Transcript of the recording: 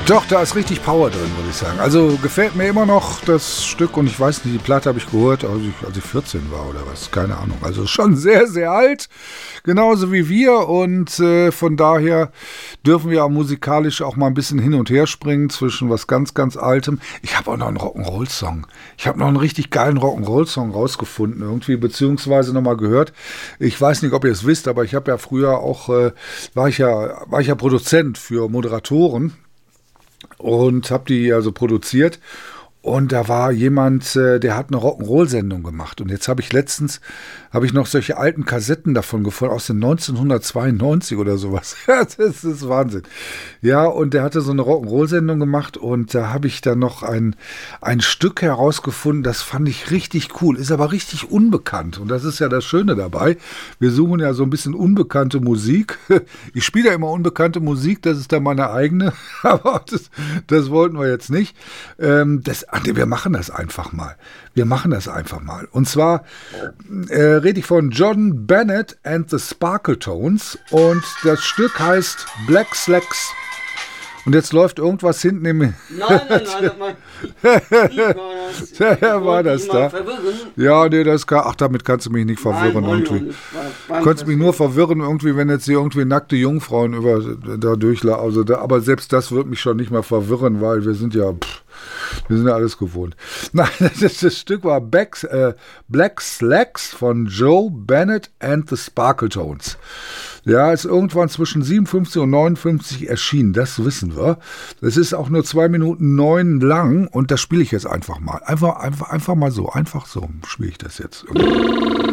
Doch, da ist richtig Power drin, würde ich sagen. Also gefällt mir immer noch das Stück und ich weiß nicht, die Platte habe ich gehört, als ich 14 war oder was, keine Ahnung. Also schon sehr, sehr alt, genauso wie wir und von daher dürfen wir musikalisch auch mal ein bisschen hin und her springen zwischen was ganz, ganz Altem. Ich habe auch noch einen Rock'n'Roll-Song. Ich habe noch einen richtig geilen Rock'n'Roll-Song rausgefunden irgendwie, beziehungsweise nochmal gehört. Ich weiß nicht, ob ihr es wisst, aber ich habe ja früher auch, war ich ja Produzent für Moderatoren. Und habe die also produziert. Und da war jemand, der hat eine Rock'n'Roll-Sendung gemacht. Und jetzt habe ich letztens noch solche alten Kassetten davon gefunden, aus den 1992 oder sowas. Das ist Wahnsinn. Ja, und der hatte so eine Rock'n'Roll-Sendung gemacht und da habe ich dann noch ein Stück herausgefunden, das fand ich richtig cool, ist aber richtig unbekannt. Und das ist ja das Schöne dabei. Wir suchen ja so ein bisschen unbekannte Musik. Ich spiele ja immer unbekannte Musik, das ist dann meine eigene, aber das wollten wir jetzt nicht. Wir machen das einfach mal. Und zwar rede ich von John Bennett and the Sparkletones und das Stück heißt Black Slacks. Und jetzt läuft irgendwas hinten im... Nein, war das da? Ja, nee, damit kannst du mich nicht verwirren irgendwie. Du kannst mich nur verwirren irgendwie, wenn jetzt hier irgendwie nackte Jungfrauen da durchlaufen. Also aber selbst das wird mich schon nicht mehr verwirren, weil wir sind ja alles gewohnt. Nein, das Stück war Black Slacks von Joe Bennett and the Sparkletones. Ja, ist irgendwann zwischen 57 und 59 erschienen, das wissen wir. Es ist auch nur 2 Minuten 9 lang und das spiele ich jetzt einfach mal. Einfach mal so, einfach so spiele ich das jetzt.